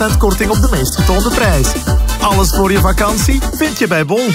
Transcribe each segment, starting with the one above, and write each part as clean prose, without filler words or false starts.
met korting op de meest getoonde prijs. Alles voor je vakantie vind je bij Bol.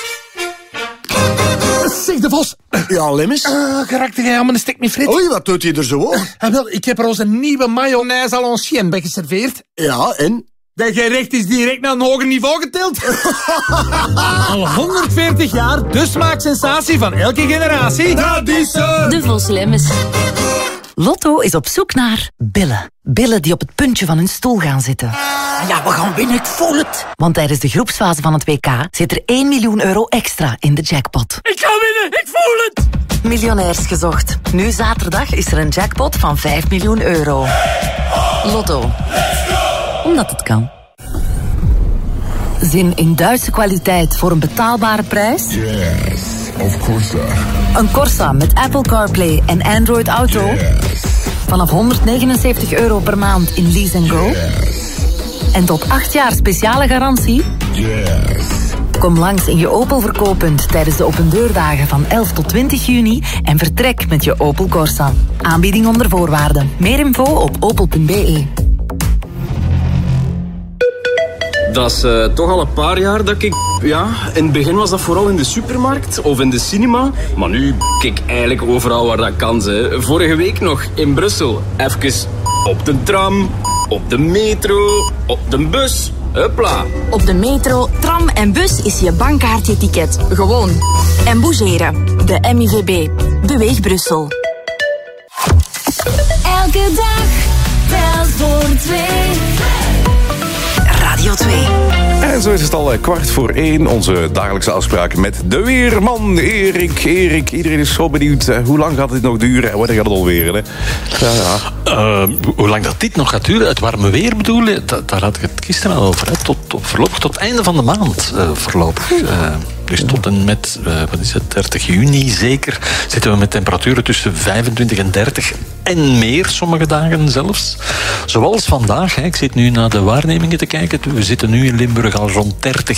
Zeg, De Vos. Ja, Lemmens? Geraakte jij aan mijn stek met frit? Oei, wat doet hij er zo op? Wel, ik heb er onze nieuwe mayonaise à l'ancienne bij geserveerd. Ja, en? Dat gerecht is direct naar een hoger niveau getild. Al 140 jaar, de smaaksensatie van elke generatie. Dat is De Vos Lemmens. Lotto is op zoek naar billen. Billen die op het puntje van hun stoel gaan zitten. Ja, we gaan winnen, ik voel het. Want tijdens de groepsfase van het WK zit er 1 miljoen euro extra in de jackpot. Ik ga winnen, ik voel het. Miljonairs gezocht. Nu zaterdag is er een jackpot van 5 miljoen euro. Lotto. Omdat het kan. Zin in Duitse kwaliteit voor een betaalbare prijs? Yes, of course. Een Corsa met Apple CarPlay en Android Auto? Yes. Vanaf 179 euro per maand in Lease & Go? Yes. En tot 8 jaar speciale garantie? Yes. Kom langs in je Opel verkooppunt tijdens de opendeurdagen van 11 tot 20 juni en vertrek met je Opel Corsa. Aanbieding onder voorwaarden. Meer info op opel.be. Dat is toch al een paar jaar dat ik... Ja, in het begin was dat vooral in de supermarkt of in de cinema. Maar nu kijk eigenlijk overal waar dat kan. Hè. Vorige week nog in Brussel. Even op de tram, op de metro, op de bus. Hupla. Op de metro, tram en bus is je bankkaartje-ticket gewoon. En bougeren. De MIVB. Beweeg Brussel. Elke dag telt voor 2. Radio 2. En zo is het al 1:15. Onze dagelijkse afspraken met de weerman Erik. Iedereen is zo benieuwd. Hoe lang gaat dit nog duren en wanneer gaat het alweer? Hè? Hoe lang dat dit nog gaat duren? Het warme weer bedoel je? Daar had ik het gisteren al over. Hè? Voorlopig tot het einde van de maand. Voorlopig. Dus tot en met, 30 juni zeker, zitten we met temperaturen tussen 25 en 30 en meer, sommige dagen zelfs. Zoals vandaag, hè. Ik zit nu naar de waarnemingen te kijken. We zitten nu in Limburg al rond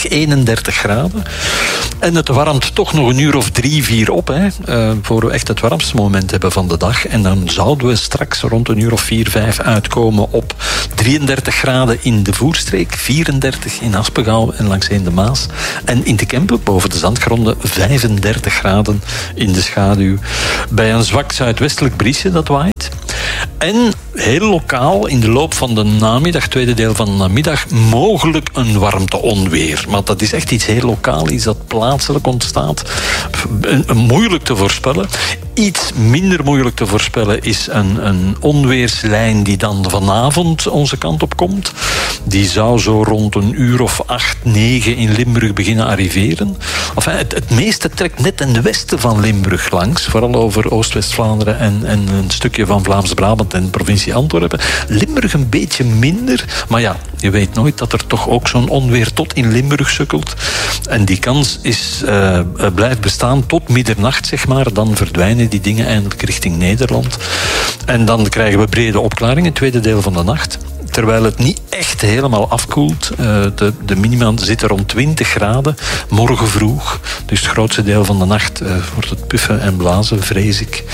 31 graden. En het warmt toch nog een uur of 3, 4 op, hè, voor we echt het warmste moment hebben van de dag. En dan zouden we straks rond een uur of 4, 5 uitkomen op 33 graden in de Voerstreek, 34 in Aspengouw en langsheen de Maas. En in de Kempen, boven de zandgronden, 35 graden in de schaduw. Bij een zwak zuidwestelijk briesje dat waait. En heel lokaal in de loop van de namiddag, tweede deel van de namiddag, mogelijk een warmte-onweer. Maar dat is echt iets heel lokaal, iets dat plaatselijk ontstaat. Moeilijk te voorspellen. Iets minder moeilijk te voorspellen is een onweerslijn die dan vanavond onze kant op komt. Die zou zo rond een uur of 8, 9 in Limburg beginnen arriveren. Enfin, het meeste trekt net in de westen van Limburg langs. Vooral over Oost-West-Vlaanderen en een stukje van Vlaams-Brabant en de provincie Antwerpen. Limburg een beetje minder. Maar ja, je weet nooit dat er toch ook zo'n onweer tot in Limburg sukkelt. En die kans blijft bestaan tot middernacht, zeg maar. Dan verdwijnen die dingen eindelijk richting Nederland. En dan krijgen we brede opklaringen, tweede deel van de nacht. Terwijl het niet echt helemaal afkoelt. De minima zitten rond 20 graden. Morgen vroeg. Dus het grootste deel van de nacht wordt het puffen en blazen, vrees ik.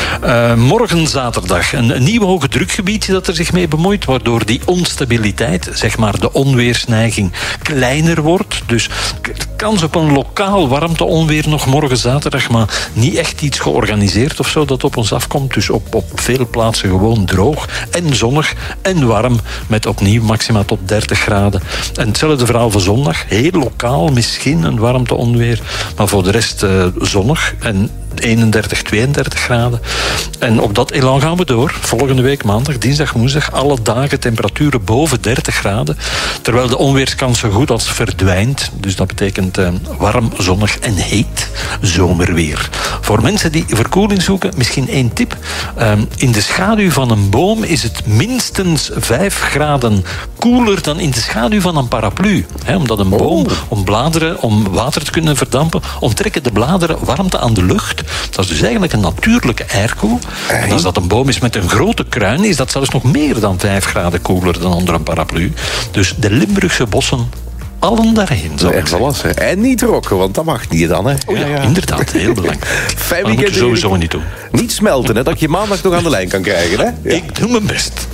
Morgen zaterdag een nieuw hoge drukgebiedje dat er zich mee bemoeit. Waardoor die onstabiliteit, zeg maar de onweersneiging, kleiner wordt. Dus kans op een lokaal warmte-onweer nog morgen zaterdag. Maar niet echt iets georganiseerd of zo dat op ons afkomt. Dus op veel plaatsen gewoon droog en zonnig en warm. Met opnieuw maxima tot 30 graden. En hetzelfde verhaal voor zondag. Heel lokaal, misschien een warmte-onweer. Maar voor de rest zonnig. En 31, 32 graden. En op dat elan gaan we door. Volgende week maandag, dinsdag, woensdag. Alle dagen temperaturen boven 30 graden. Terwijl de onweerskans zo goed als verdwijnt. Dus dat betekent warm, zonnig en heet zomerweer. Voor mensen die verkoeling zoeken, misschien 1 tip. In de schaduw van een boom is het minstens 5 graden koeler dan in de schaduw van een paraplu. Omdat een boom, om water te kunnen verdampen, onttrekken de bladeren warmte aan de lucht. Dat is dus eigenlijk een natuurlijke airco. En als dat een boom is met een grote kruin, is dat zelfs nog meer dan 5 graden koeler dan onder een paraplu. Dus de Limburgse bossen, allen daarheen. En niet rokken, want dat mag niet dan. Hè? Oh ja, inderdaad, heel belangrijk. Fijn dat moet je sowieso niet doen. Niet smelten, hè, dat je maandag nog aan de lijn kan krijgen. Hè? Ja. Ik doe mijn best.